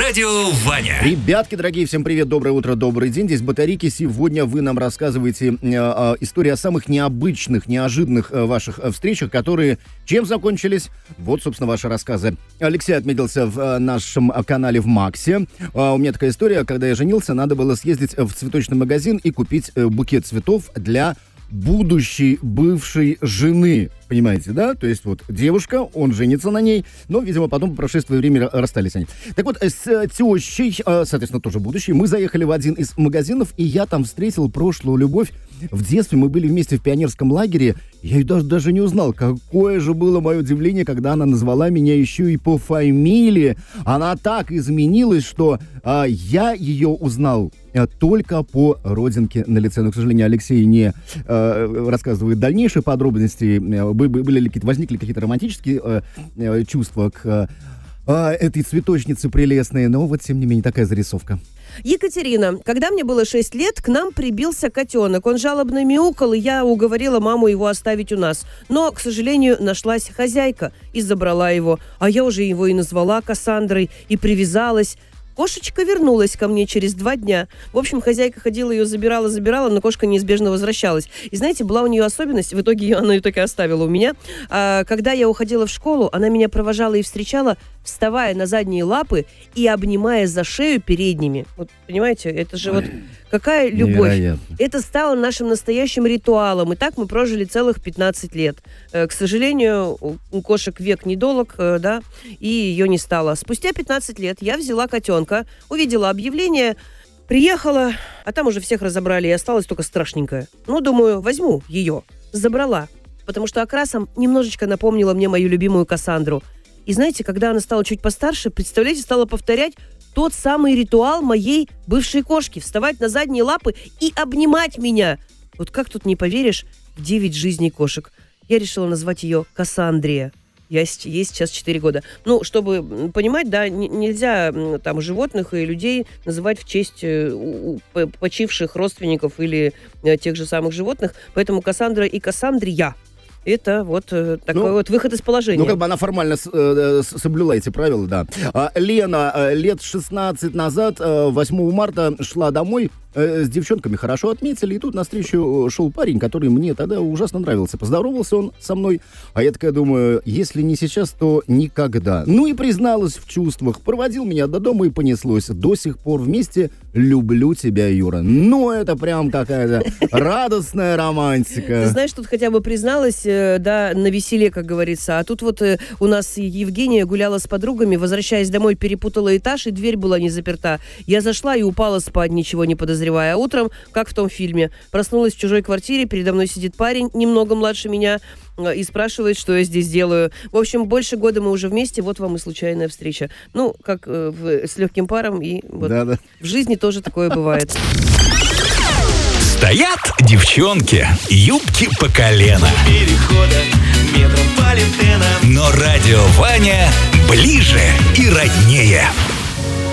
Радио Ваня. Ребятки, дорогие, всем привет, доброе утро, добрый день. Здесь Батарейки. Сегодня вы нам рассказываете истории о самых необычных, неожиданных ваших встречах, которые чем закончились? Вот, собственно, ваши рассказы. Алексей отметился в нашем канале в Максе. У меня такая история, когда я женился, надо было съездить в цветочный магазин и купить букет цветов для будущей бывшей жены. Понимаете, да? То есть вот девушка, он женится на ней, но, видимо, потом по прошествии времени расстались они. Так вот, с тещей, соответственно, тоже будущей, мы заехали в один из магазинов, и я там встретил прошлую любовь. В детстве мы были вместе в пионерском лагере, я ее даже не узнал. Какое же было мое удивление, когда она назвала меня еще и по фамилии. Она так изменилась, что я ее узнал только по родинке на лице. Но, к сожалению, Алексей не рассказывает дальнейшие подробности. Возникли какие-то романтические чувства к этой цветочнице прелестной, но вот, тем не менее, такая зарисовка. Екатерина, когда мне было 6 лет, к нам прибился котенок. Он жалобно мяукал, и я уговорила маму его оставить у нас. Но, к сожалению, нашлась хозяйка и забрала его. А я уже его и назвала Кассандрой, и привязалась. Кошечка вернулась ко мне через 2 дня. В общем, хозяйка ходила, ее забирала, но кошка неизбежно возвращалась. И знаете, была у нее особенность, в итоге она ее так и оставила у меня. Когда я уходила в школу, она меня провожала и встречала, вставая на задние лапы и обнимая за шею передними. Вот, понимаете, это же вот какая любовь. Невероятно. Это стало нашим настоящим ритуалом. И так мы прожили целых 15 лет. К сожалению, у кошек век недолог, да, и ее не стало. Спустя 15 лет я взяла котенка, увидела объявление, приехала, а там уже всех разобрали, и осталась только страшненькая. Ну, думаю, возьму ее. Забрала, потому что окрасом немножечко напомнила мне мою любимую Кассандру. И знаете, когда она стала чуть постарше, представляете, стала повторять тот самый ритуал моей бывшей кошки. Вставать на задние лапы и обнимать меня. Вот как тут не поверишь, 9 жизней кошек. Я решила назвать ее Кассандрия. Ей сейчас 4 года. Ну, чтобы понимать, да, нельзя там животных и людей называть в честь почивших родственников или тех же самых животных. Поэтому Кассандра и Кассандрия — это вот такой вот выход из положения. Ну, как бы она формально соблюла эти правила, да. Лена лет 16 назад, 8 марта, шла домой, с девчонками хорошо отметили, и тут навстречу шел парень, который мне тогда ужасно нравился. Поздоровался он со мной, а я такая думаю, если не сейчас, то никогда. Ну и призналась в чувствах, проводил меня до дома и понеслось. До сих пор вместе, люблю тебя, Юра. Ну, это прям какая-то радостная романтика. Ты знаешь, тут хотя бы призналась, да, на веселе, как говорится. А тут вот у нас Евгения гуляла с подругами, возвращаясь домой, перепутала этаж, и дверь была не заперта. Я зашла и упала спать, ничего не подозревая. А утром, как в том фильме, проснулась в чужой квартире, передо мной сидит парень, немного младше меня, и спрашивает, что я здесь делаю. В общем, больше года мы уже вместе, вот вам и случайная встреча. Ну, как с легким паром, и вот да. В жизни тоже такое бывает. Стоят девчонки, юбки по колено. Перехода метров по лентена. Но радио Ваня ближе и роднее.